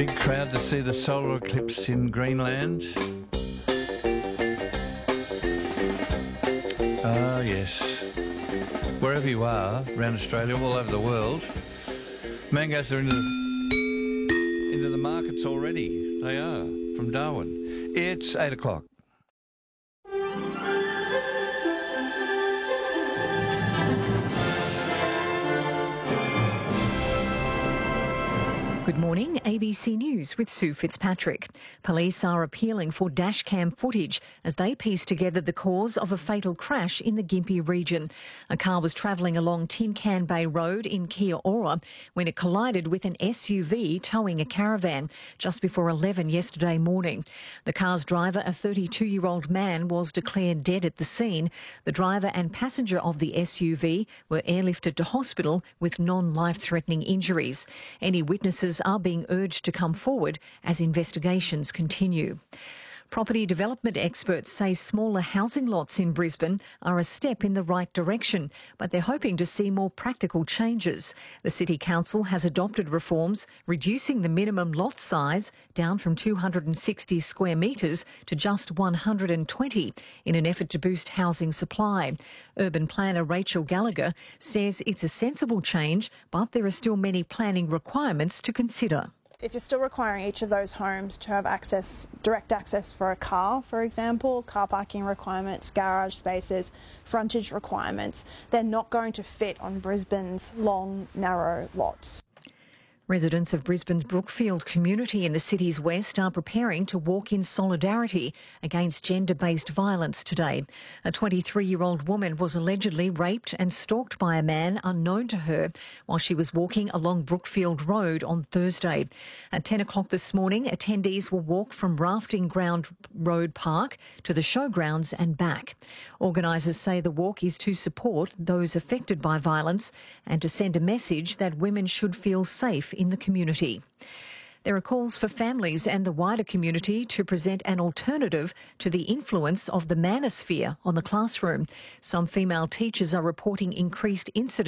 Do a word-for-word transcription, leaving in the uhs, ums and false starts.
Big crowd to see the solar eclipse in Greenland. Ah, yes. Wherever you are, around Australia, all over the world, mangoes are into the, into the markets already. They are, from Darwin. It's eight o'clock. Good morning, A B C News with Sue Fitzpatrick. Police are appealing for dashcam footage as they piece together the cause of a fatal crash in the Gympie region. A car was travelling along Tin Can Bay Road in Kia Ora when it collided with an S U V towing a caravan just before eleven yesterday morning. The car's driver, a thirty-two-year-old man, was declared dead at the scene. The driver and passenger of the S U V were airlifted to hospital with non-life-threatening injuries. Any witnesses are being urged to come forward as investigations continue. Property development experts say smaller housing lots in Brisbane are a step in the right direction, but they're hoping to see more practical changes. The City Council has adopted reforms, reducing the minimum lot size down from two hundred sixty square metres to just one hundred twenty in an effort to boost housing supply. Urban planner Rachel Gallagher says it's a sensible change, but there are still many planning requirements to consider. If you're still requiring each of those homes to have access, direct access for a car, for example, car parking requirements, garage spaces, frontage requirements, they're not going to fit on Brisbane's long, narrow lots. Residents of Brisbane's Brookfield community in the city's west are preparing to walk in solidarity against gender-based violence today. A twenty-three-year-old woman was allegedly raped and stalked by a man unknown to her while she was walking along Brookfield Road on Thursday. At ten o'clock this morning, attendees will walk from Rafting Ground Road Park to the showgrounds and back. Organisers say the walk is to support those affected by violence and to send a message that women should feel safe in the community. There are calls for families and the wider community to present an alternative to the influence of the manosphere on the classroom. Some female teachers are reporting increased incidents